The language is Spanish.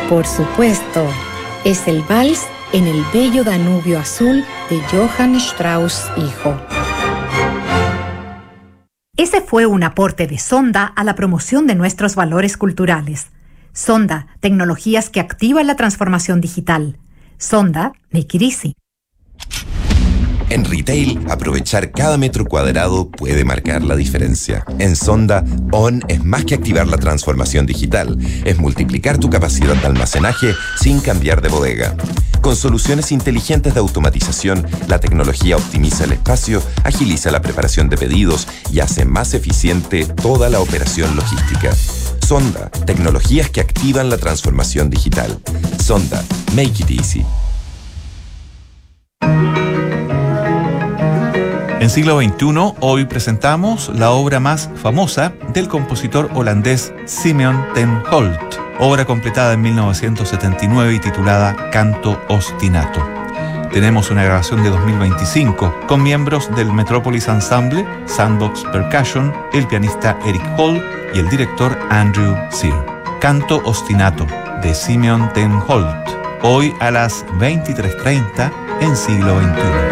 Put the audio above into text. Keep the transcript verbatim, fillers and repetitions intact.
Por supuesto, es el vals en el bello Danubio azul de Johann Strauss hijo. Ese fue un aporte de Sonda a la promoción de nuestros valores culturales. Sonda, tecnologías que activan la transformación digital. Sonda, make it easy. En retail, aprovechar cada metro cuadrado puede marcar la diferencia. En Sonda, On es más que activar la transformación digital, es multiplicar tu capacidad de almacenaje sin cambiar de bodega. Con soluciones inteligentes de automatización, la tecnología optimiza el espacio, agiliza la preparación de pedidos y hace más eficiente toda la operación logística. Sonda, tecnologías que activan la transformación digital. Sonda, make it easy. En siglo veintiuno, hoy presentamos la obra más famosa del compositor holandés Simeon ten Holt, obra completada en mil novecientos setenta y nueve y titulada Canto Ostinato. Tenemos una grabación de dos mil veinticinco con miembros del Metropolis Ensemble, Sandbox Percussion, el pianista Eric Hall y el director Andrew Sear. Canto Ostinato de Simeon ten Holt, hoy a las veintitrés treinta en siglo veintiuno.